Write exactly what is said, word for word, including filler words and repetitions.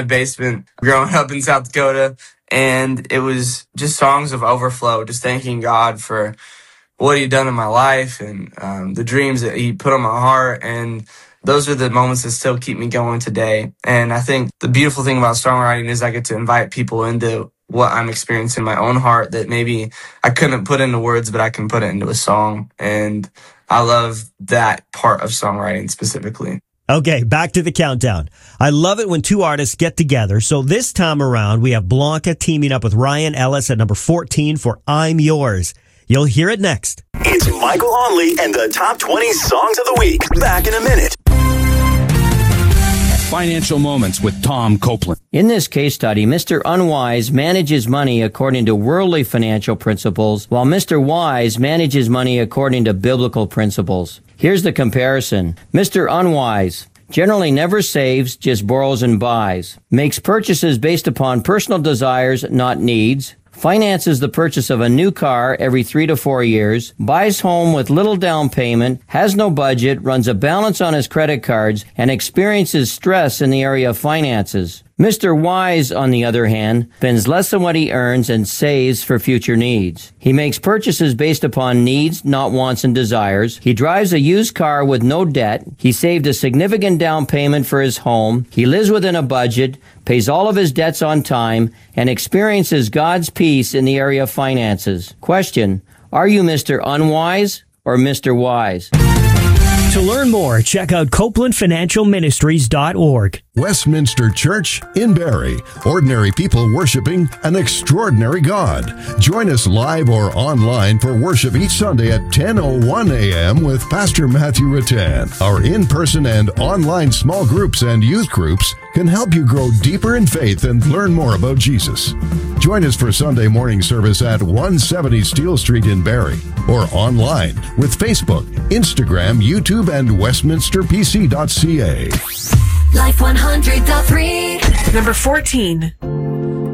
the basement growing up in South Dakota. And it was just songs of overflow, just thanking God for what he'd done in my life and um, the dreams that he put on my heart. And those are the moments that still keep me going today. And I think the beautiful thing about songwriting is I get to invite people into what I'm experiencing in my own heart that maybe I couldn't put into words, but I can put it into a song. And I love that part of songwriting specifically. Okay, back to the countdown. I love it when two artists get together. So this time around, we have Blanca teaming up with Ryan Ellis at number fourteen for I'm Yours. You'll hear it next. It's Michael Onley and the top twenty songs of the week. Back in a minute. Financial Moments with Tom Copeland. In this case study, Mister Unwise manages money according to worldly financial principles, while Mister Wise manages money according to biblical principles. Here's the comparison. Mister Unwise generally never saves, just borrows and buys. Makes purchases based upon personal desires, not needs. Finances the purchase of a new car every three to four years, buys home with little down payment, has no budget, runs a balance on his credit cards, and experiences stress in the area of finances. Mister Wise, on the other hand, spends less than what he earns and saves for future needs. He makes purchases based upon needs, not wants and desires. He drives a used car with no debt. He saved a significant down payment for his home. He lives within a budget, pays all of his debts on time, and experiences God's peace in the area of finances. Question: are you Mister Unwise or Mister Wise? To learn more, check out Copeland Financial Ministries dot org. Westminster Church in Barrie. Ordinary people worshiping an extraordinary God. Join us live or online for worship each Sunday at ten oh one a.m. with Pastor Matthew Rattan. Our in-person and online small groups and youth groups can help you grow deeper in faith and learn more about Jesus. Join us for Sunday morning service at one seventy Steele Street in Barrie or online with Facebook, Instagram, YouTube, and Westminster P C dot C A. Life one hundred point three. Number fourteen.